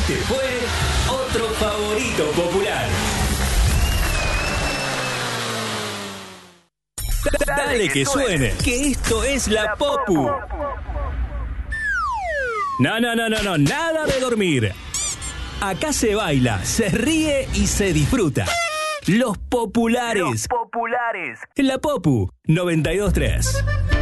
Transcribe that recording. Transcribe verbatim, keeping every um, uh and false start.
Este fue otro favorito popular. Dale que suene, que esto es la Popu. No, no, no, no, no, nada de dormir. Acá se baila, se ríe y se disfruta. Los populares. Los populares. La Popu noventa y dos punto tres.